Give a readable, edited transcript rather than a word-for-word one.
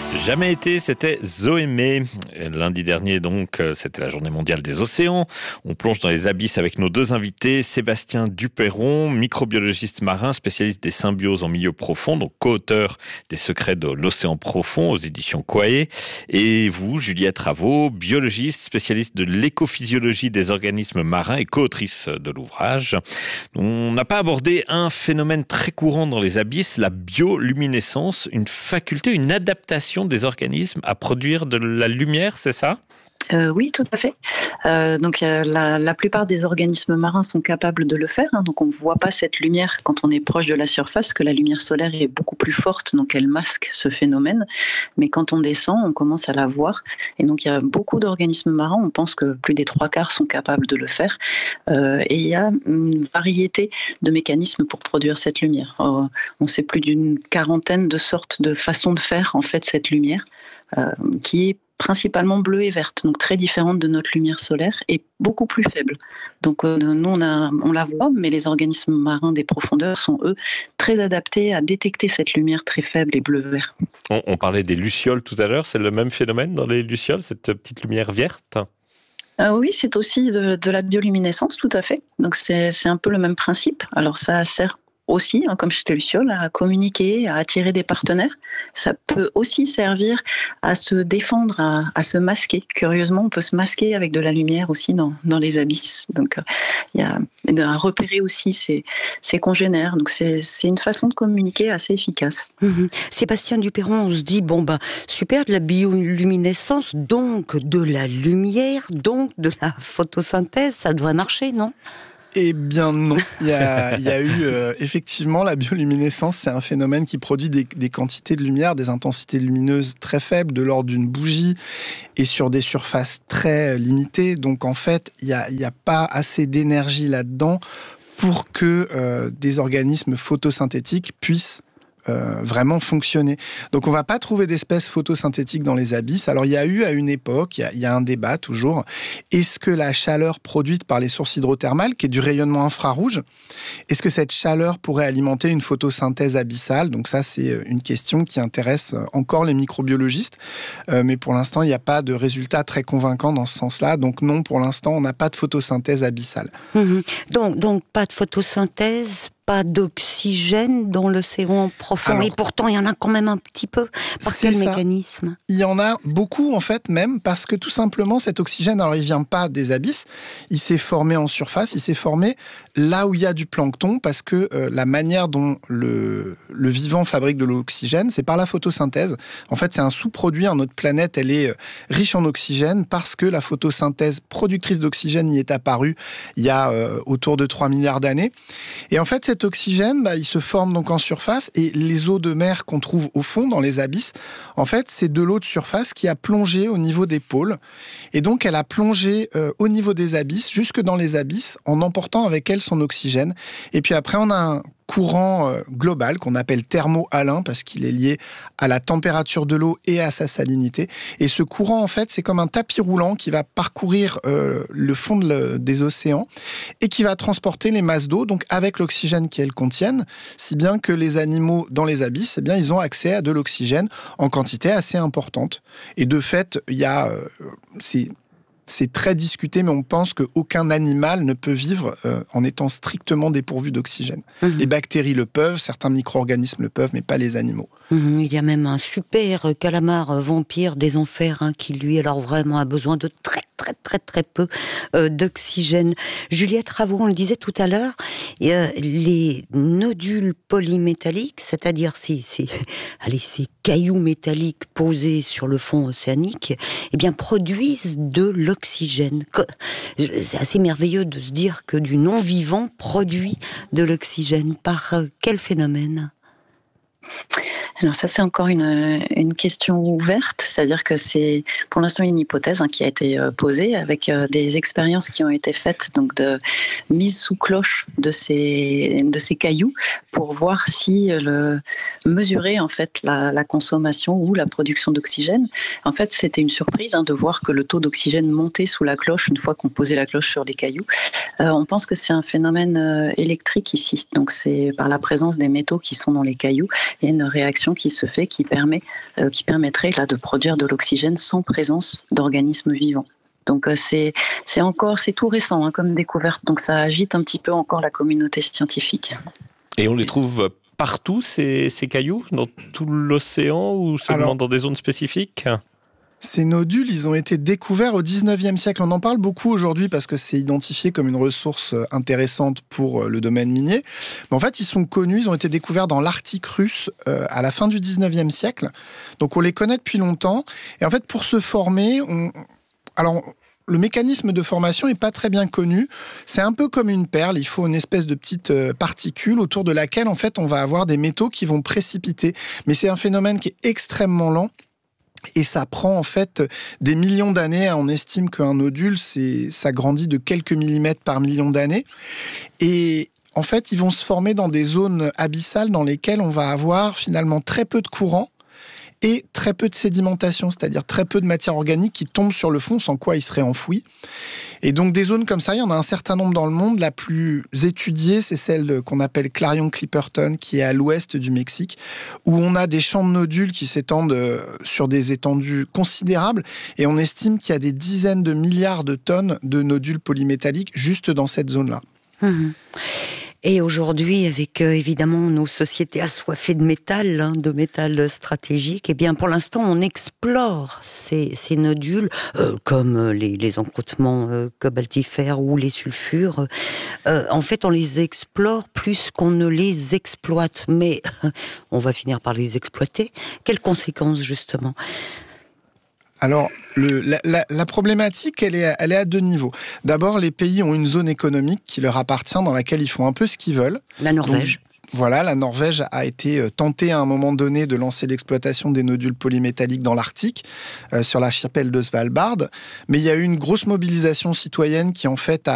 Jamais été, c'était Zoémé. Lundi dernier, donc, c'était la journée mondiale des océans. On plonge dans les abysses avec nos deux invités, Sébastien Duperron, microbiologiste marin, spécialiste des symbioses en milieu profond, donc co-auteur des secrets de l'océan profond aux éditions Quae. Et vous, Juliette Raveau, biologiste, spécialiste de l'écophysiologie des organismes marins et co-autrice de l'ouvrage. On n'a pas abordé un phénomène très courant dans les abysses, la bioluminescence, une faculté, une adaptation des organismes à produire de la lumière, c'est ça ? Oui, tout à fait. La plupart des organismes marins sont capables de le faire. Donc, on ne voit pas cette lumière quand on est proche de la surface, que la lumière solaire est beaucoup plus forte, donc elle masque ce phénomène. Mais quand on descend, on commence à la voir. Et donc, il y a beaucoup d'organismes marins. On pense que plus des 3/4 sont capables de le faire. Et il y a une variété de mécanismes pour produire cette lumière. On sait plus d'une quarantaine de sortes de façons de faire en fait cette lumière, qui est principalement bleue et verte, donc très différente de notre lumière solaire et beaucoup plus faible. Donc nous, on la voit, mais les organismes marins des profondeurs sont, eux, très adaptés à détecter cette lumière très faible et bleu-vert. On parlait des lucioles tout à l'heure, c'est le même phénomène dans les lucioles, cette petite lumière verte ? Oui, c'est aussi de la bioluminescence, tout à fait. Donc c'est un peu le même principe. Alors ça sert aussi, comme chez les lucioles, à communiquer, à attirer des partenaires. Ça peut aussi servir à se défendre, à se masquer. Curieusement, on peut se masquer avec de la lumière aussi dans les abysses. Donc, il y a à repérer aussi ses congénères. Donc, c'est une façon de communiquer assez efficace. Sébastien Duperron, on se dit, super, de la bioluminescence, donc de la lumière, donc de la photosynthèse, ça devrait marcher, non ? Eh bien non, il y a eu effectivement la bioluminescence, c'est un phénomène qui produit des quantités de lumière, des intensités lumineuses très faibles, de l'ordre d'une bougie et sur des surfaces très limitées. Donc en fait, il y a pas assez d'énergie là-dedans pour que des organismes photosynthétiques puissent vraiment fonctionner. Donc on va pas trouver d'espèces photosynthétiques dans les abysses. Alors il y a eu à une époque, il y a un débat toujours, est-ce que la chaleur produite par les sources hydrothermales, qui est du rayonnement infrarouge, est-ce que cette chaleur pourrait alimenter une photosynthèse abyssale ? Donc ça c'est une question qui intéresse encore les microbiologistes, mais pour l'instant il n'y a pas de résultats très convaincants dans ce sens-là. Donc non, pour l'instant on n'a pas de photosynthèse abyssale. Donc pas de photosynthèse, pas d'oxygène dans l'océan profond. Alors, et pourtant, il y en a quand même un petit peu. Par quel mécanisme ? Il y en a beaucoup, en fait, même, parce que tout simplement, cet oxygène, alors il vient pas des abysses, il s'est formé en surface, il s'est formé là où il y a du plancton, parce que la manière dont le vivant fabrique de l'oxygène, c'est par la photosynthèse. En fait, c'est un sous-produit. Notre planète, elle est riche en oxygène parce que la photosynthèse productrice d'oxygène y est apparue il y a autour de 3 milliards d'années. Et en fait, cet oxygène, il se forme donc en surface, et les eaux de mer qu'on trouve au fond, dans les abysses, en fait, c'est de l'eau de surface qui a plongé au niveau des pôles. Et donc, elle a plongé au niveau des abysses, jusque dans les abysses, en emportant avec elle son oxygène. Et puis après, on a un courant global qu'on appelle thermo-halin parce qu'il est lié à la température de l'eau et à sa salinité. Et ce courant, en fait, c'est comme un tapis roulant qui va parcourir le fond des océans et qui va transporter les masses d'eau, donc avec l'oxygène qu'elles contiennent, si bien que les animaux dans les abysses, ils ont accès à de l'oxygène en quantité assez importante. Et de fait, il y a c'est très discuté, mais on pense qu'aucun animal ne peut vivre en étant strictement dépourvu d'oxygène. Les bactéries le peuvent, certains micro-organismes le peuvent, mais pas les animaux. Il y a même un super calamar vampire des enfers qui, lui, alors vraiment a besoin de très peu d'oxygène. Juliette Raveau, on le disait tout à l'heure, les nodules polymétalliques, c'est-à-dire ces cailloux métalliques posés sur le fond océanique, produisent de l'oxygène. C'est assez merveilleux de se dire que du non-vivant produit de l'oxygène. Par quel phénomène ? Alors ça, c'est encore une question ouverte, c'est-à-dire que c'est pour l'instant une hypothèse qui a été posée avec des expériences qui ont été faites, donc de mise sous cloche de ces cailloux pour voir si mesurer en fait la consommation ou la production d'oxygène. En fait, c'était une surprise de voir que le taux d'oxygène montait sous la cloche une fois qu'on posait la cloche sur les cailloux. On pense que c'est un phénomène électrique ici, donc c'est par la présence des métaux qui sont dans les cailloux. Il y a une réaction réaction qui se fait, qui permettrait là de produire de l'oxygène sans présence d'organismes vivants. Donc c'est tout récent hein, comme découverte, donc ça agite un petit peu encore la communauté scientifique. Et on les trouve partout, ces cailloux, dans tout l'océan ou seulement dans des zones spécifiques ? Ces nodules, ils ont été découverts au 19e siècle. On en parle beaucoup aujourd'hui parce que c'est identifié comme une ressource intéressante pour le domaine minier. Mais en fait, ils sont connus, ils ont été découverts dans l'Arctique russe à la fin du 19e siècle. Donc on les connaît depuis longtemps. Et en fait, pour se former, le mécanisme de formation n'est pas très bien connu. C'est un peu comme une perle. Il faut une espèce de petite particule autour de laquelle, en fait, on va avoir des métaux qui vont précipiter. Mais c'est un phénomène qui est extrêmement lent. Et ça prend en fait des millions d'années. On estime qu'un nodule, ça grandit de quelques millimètres par million d'années. Et en fait, ils vont se former dans des zones abyssales dans lesquelles on va avoir finalement très peu de courant et très peu de sédimentation, c'est-à-dire très peu de matière organique qui tombe sur le fond, sans quoi il serait enfoui. Et donc des zones comme ça, il y en a un certain nombre dans le monde. La plus étudiée, c'est celle qu'on appelle Clarion-Clipperton, qui est à l'ouest du Mexique, où on a des champs de nodules qui s'étendent sur des étendues considérables. Et on estime qu'il y a des dizaines de milliards de tonnes de nodules polymétalliques juste dans cette zone-là. Et aujourd'hui, avec évidemment nos sociétés assoiffées de métal stratégique, eh bien pour l'instant on explore ces nodules comme les encroûtements cobaltifères ou les sulfures. En fait, on les explore plus qu'on ne les exploite, mais on va finir par les exploiter. Quelles conséquences justement ? Alors, la problématique, elle est à deux niveaux. D'abord, les pays ont une zone économique qui leur appartient, dans laquelle ils font un peu ce qu'ils veulent. La Norvège. Donc, voilà, la Norvège a été tentée à un moment donné de lancer l'exploitation des nodules polymétalliques dans l'Arctique, sur l'archipel de Svalbard. Mais il y a eu une grosse mobilisation citoyenne qui, en fait,